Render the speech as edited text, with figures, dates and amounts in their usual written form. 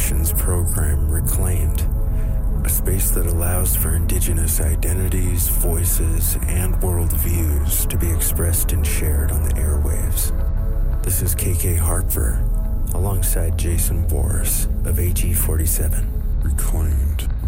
Nations program Reclaimed, a space that allows for Indigenous identities, voices, and worldviews to be expressed and shared on the airwaves. This is KK Harper, alongside Jason Boris of AG47. Reclaimed.